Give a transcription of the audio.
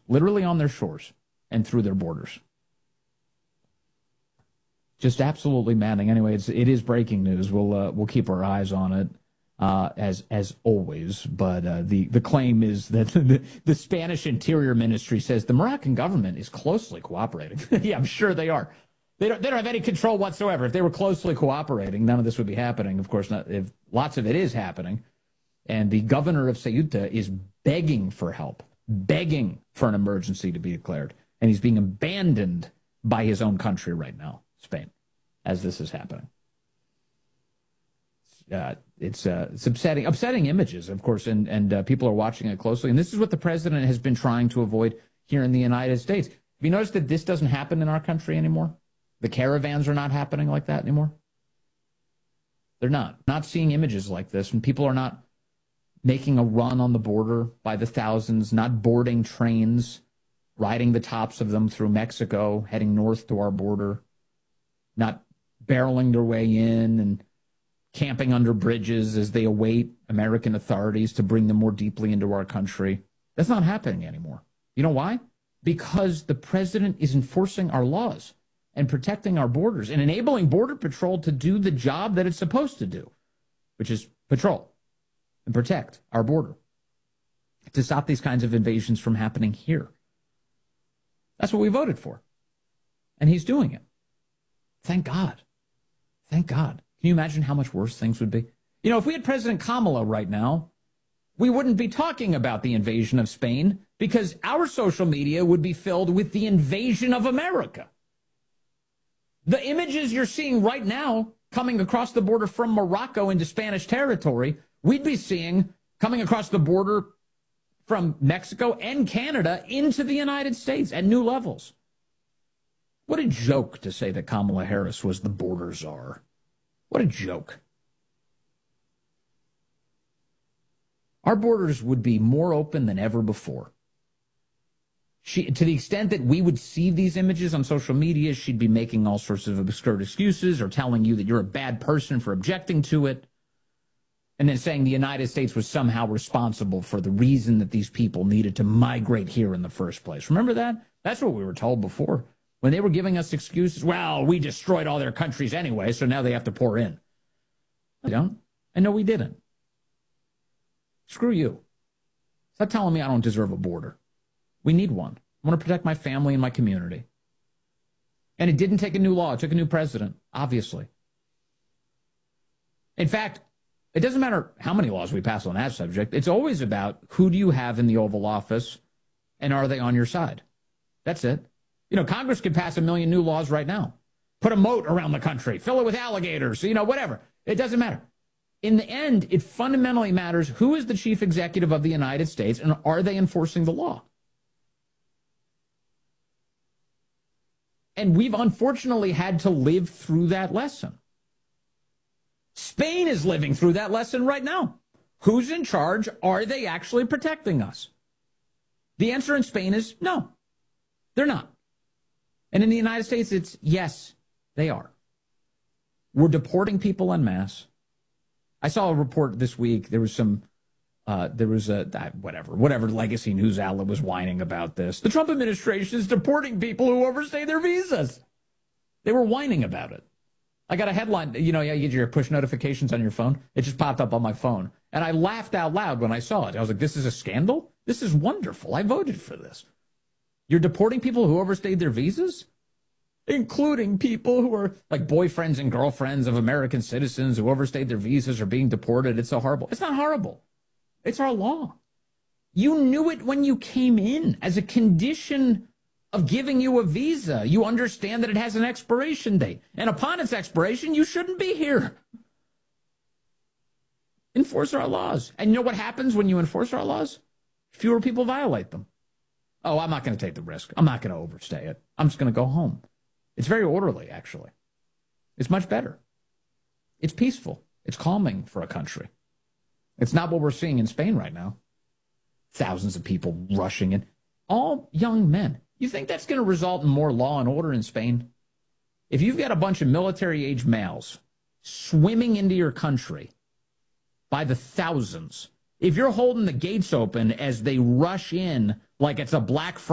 literally on their shores and through their borders. Just absolutely maddening. Anyway, it is breaking news. We'll keep our eyes on it as always. But the claim is that the Spanish Interior Ministry says the Moroccan government is closely cooperating. Yeah, I'm sure they are. They don't have any control whatsoever. If they were closely cooperating, none of this would be happening. Of course, not if lots of it is happening. And the governor of Ceuta is begging for help, begging for an emergency to be declared. And he's being abandoned by his own country right now, Spain, as this is happening. It's upsetting images, of course, and people are watching it closely. And this is what the president has been trying to avoid here in the United States. Have you noticed that this doesn't happen in our country anymore? The caravans are not happening like that anymore. They're not seeing images like this, and people are not making a run on the border by the thousands, not boarding trains, riding the tops of them through Mexico, heading north to our border, not barreling their way in and camping under bridges as they await American authorities to bring them more deeply into our country. That's not happening anymore. You know why? Because the president is enforcing our laws and protecting our borders and enabling Border Patrol to do the job that it's supposed to do, which is patrol and protect our border, to stop these kinds of invasions from happening here. That's what we voted for. And he's doing it. Thank God. Thank God. Can you imagine how much worse things would be? You know, if we had President Kamala right now, we wouldn't be talking about the invasion of Spain because our social media would be filled with the invasion of America. The images you're seeing right now coming across the border from Morocco into Spanish territory, we'd be seeing coming across the border from Mexico and Canada into the United States at new levels. What a joke to say that Kamala Harris was the border czar. What a joke. Our borders would be more open than ever before. To the extent that we would see these images on social media, she'd be making all sorts of absurd excuses or telling you that you're a bad person for objecting to it, and then saying the United States was somehow responsible for the reason that these people needed to migrate here in the first place. Remember that? That's what we were told before. When they were giving us excuses, well, we destroyed all their countries anyway, so now they have to pour in. We don't. And no, we didn't. Screw you. Stop telling me I don't deserve a border. We need one. I want to protect my family and my community. And it didn't take a new law. It took a new president, obviously. In fact, it doesn't matter how many laws we pass on that subject. It's always about who do you have in the Oval Office and are they on your side? That's it. You know, Congress could pass 1 million new laws right now. Put a moat around the country. Fill it with alligators. You know, whatever. It doesn't matter. In the end, it fundamentally matters who is the chief executive of the United States and are they enforcing the law? And we've unfortunately had to live through that lesson. Spain is living through that lesson right now. Who's in charge? Are they actually protecting us? The answer in Spain is no, they're not. And in the United States, it's yes, they are. We're deporting people en masse. I saw a report this week. There was whatever legacy news outlet was whining about this. The Trump administration is deporting people who overstay their visas. They were whining about it. I got a headline, you get your push notifications on your phone. It just popped up on my phone. And I laughed out loud when I saw it. I was like, this is a scandal? This is wonderful. I voted for this. You're deporting people who overstayed their visas? Including people who are like boyfriends and girlfriends of American citizens who overstayed their visas are being deported. It's so horrible. It's not horrible. It's our law. You knew it when you came in as a condition of giving you a visa. You understand that it has an expiration date. And upon its expiration, you shouldn't be here. Enforce our laws. And you know what happens when you enforce our laws? Fewer people violate them. Oh, I'm not going to take the risk. I'm not going to overstay it. I'm just going to go home. It's very orderly, actually. It's much better. It's peaceful. It's calming for a country. It's not what we're seeing in Spain right now. Thousands of people rushing in. All young men. You think that's going to result in more law and order in Spain? If you've got a bunch of military-age males swimming into your country by the thousands, if you're holding the gates open as they rush in like it's a Black Friday,